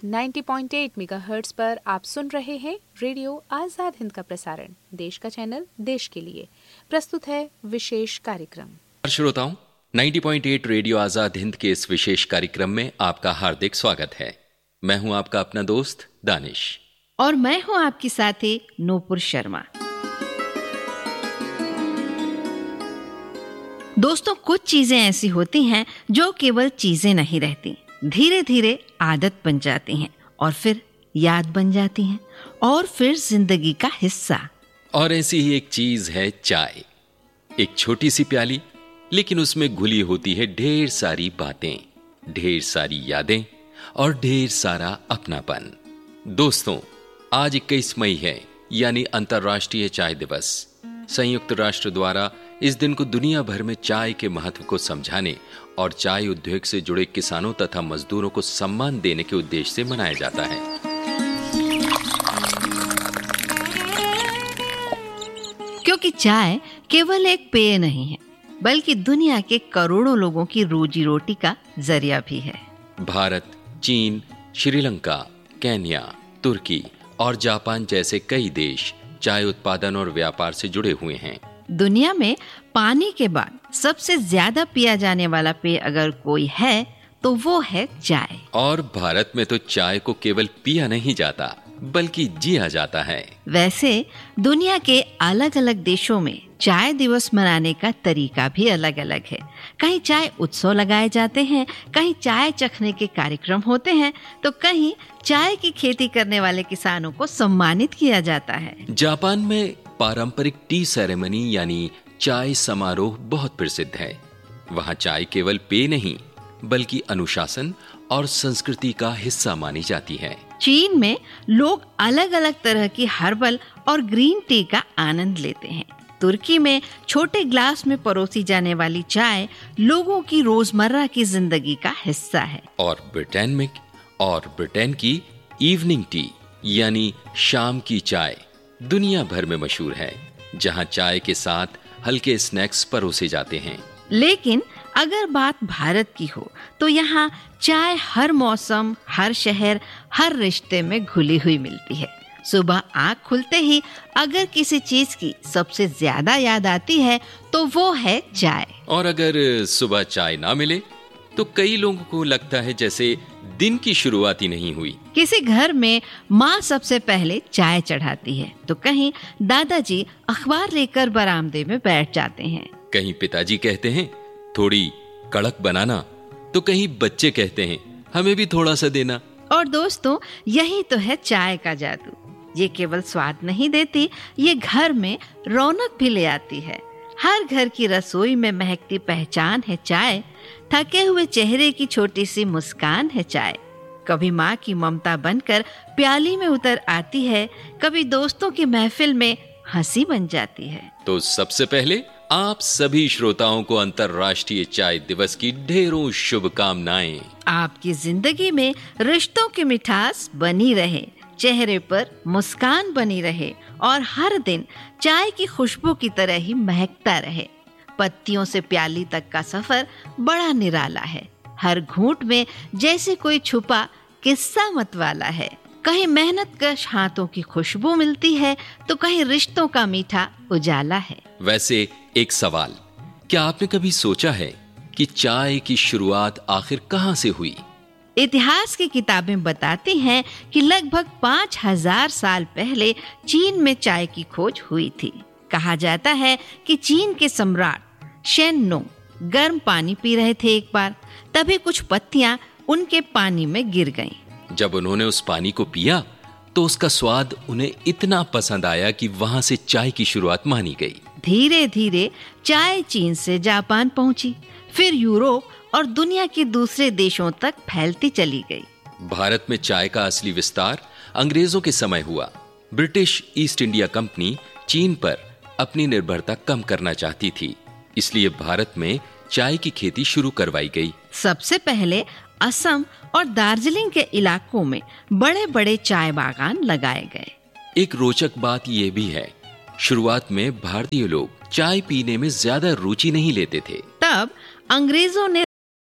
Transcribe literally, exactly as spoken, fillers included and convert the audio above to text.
नब्बे पॉइंट आठ मेगाहर्ट्ज पर आप सुन रहे हैं रेडियो आजाद हिंद का प्रसारण। देश का चैनल देश के लिए प्रस्तुत है विशेष कार्यक्रम। श्रोताओं, नब्बे पॉइंट आठ रेडियो आजाद हिंद के इस विशेष कार्यक्रम में आपका हार्दिक स्वागत है। मैं हूं आपका अपना दोस्त दानिश और मैं हूं आपकी साथी नूपुर शर्मा। दोस्तों, कुछ चीजें ऐसी होती हैं जो केवल चीजें नहीं रहती, धीरे धीरे आदत बन जाती हैं और फिर याद बन जाती हैं और फिर जिंदगी का हिस्सा। और ऐसी ही एक चीज है चाय। एक छोटी सी प्याली, लेकिन उसमें घुली होती है ढेर सारी बातें, ढेर सारी यादें और ढेर सारा अपनापन। दोस्तों, आज इक्कीस मई है, यानी अंतर्राष्ट्रीय चाय दिवस। संयुक्त राष्ट्र द्वारा इस दिन को दुनिया भर में चाय के महत्व को समझाने और चाय उद्योग से जुड़े किसानों तथा मजदूरों को सम्मान देने के उद्देश्य से मनाया जाता है। क्योंकि चाय केवल एक पेय नहीं है, बल्कि दुनिया के करोड़ों लोगों की रोजी रोटी का जरिया भी है। भारत, चीन, श्रीलंका, केन्या, तुर्की और जापान जैसे कई देश चाय उत्पादन और व्यापार से जुड़े हुए हैं। दुनिया में पानी के बाद सबसे ज्यादा पिया जाने वाला पेय अगर कोई है तो वो है चाय। और भारत में तो चाय को केवल पिया नहीं जाता, बल्कि जिया जाता है। वैसे दुनिया के अलग अलग देशों में चाय दिवस मनाने का तरीका भी अलग अलग है। कहीं चाय उत्सव लगाए जाते हैं, कहीं चाय चखने के कार्यक्रम होते हैं, तो कहीं चाय की खेती करने वाले किसानों को सम्मानित किया जाता है। जापान में पारंपरिक टी सेरेमनी यानी चाय समारोह बहुत प्रसिद्ध है। वहाँ चाय केवल पेय नहीं, बल्कि अनुशासन और संस्कृति का हिस्सा मानी जाती है। चीन में लोग अलग अलग तरह की हर्बल और ग्रीन टी का आनंद लेते हैं। तुर्की में छोटे ग्लास में परोसी जाने वाली चाय लोगों की रोजमर्रा की जिंदगी का हिस्सा है। और ब्रिटेन में और ब्रिटेन की इवनिंग टी यानी शाम की चाय दुनिया भर में मशहूर है, जहां चाय के साथ हल्के स्नैक्स परोसे जाते हैं। लेकिन अगर बात भारत की हो तो यहाँ चाय हर मौसम, हर शहर, हर रिश्ते में घुली हुई मिलती है। सुबह आँख खुलते ही अगर किसी चीज की सबसे ज्यादा याद आती है तो वो है चाय। और अगर सुबह चाय ना मिले तो कई लोगों को लगता है जैसे दिन की शुरुआत ही नहीं हुई। किसी घर में माँ सबसे पहले चाय चढ़ाती है, तो कहीं दादाजी अखबार लेकर बरामदे में बैठ जाते हैं। कहीं पिताजी कहते हैं थोड़ी कड़क बनाना, तो कहीं बच्चे कहते हैं हमें भी थोड़ा सा देना। और दोस्तों, यही तो है चाय का जादू। ये केवल स्वाद नहीं देती, ये घर में रौनक भी ले आती है। हर घर की रसोई में महकती पहचान है चाय। थके हुए चेहरे की छोटी सी मुस्कान है चाय। कभी माँ की ममता बनकर प्याली में उतर आती है, कभी दोस्तों की महफिल में हंसी बन जाती है। तो सबसे पहले आप सभी श्रोताओं को अंतर्राष्ट्रीय चाय दिवस की ढेरों शुभकामनाएं। आपकी जिंदगी में रिश्तों की मिठास बनी रहे, चेहरे पर मुस्कान बनी रहे और हर दिन चाय की खुशबू की तरह ही महकता रहे। पत्तियों से प्याली तक का सफर बड़ा निराला है। हर घूंट में जैसे कोई छुपा किस्सा मतवाला है। कहीं मेहनत कश हाथों की खुशबू मिलती है, तो कहीं रिश्तों का मीठा उजाला है। वैसे एक सवाल, क्या आपने कभी सोचा है कि चाय की शुरुआत आखिर कहां से हुई? इतिहास की किताबें बताती हैं कि लगभग पाँच हजार साल पहले चीन में चाय की खोज हुई थी। कहा जाता है कि चीन के सम्राट शेन नुंग गर्म पानी पी रहे थे एक बार, तभी कुछ पत्तियां उनके पानी में गिर गईं। जब उन्होंने उस पानी को पिया तो उसका स्वाद उन्हें इतना पसंद आया कि वहां से चाय की शुरुआत मानी गई। धीरे धीरे चाय चीन से जापान पहुंची, फिर यूरोप और दुनिया के दूसरे देशों तक फैलती चली गई। भारत में चाय का असली विस्तार अंग्रेजों के समय हुआ। ब्रिटिश ईस्ट इंडिया कंपनी चीन पर अपनी निर्भरता कम करना चाहती थी, इसलिए भारत में चाय की खेती शुरू करवाई गई। सबसे पहले असम और दार्जिलिंग के इलाकों में बड़े बड़े चाय बागान लगाए गए। एक रोचक बात यह भी है, शुरुआत में भारतीय लोग चाय पीने में ज्यादा रुचि नहीं लेते थे। तब अंग्रेजों ने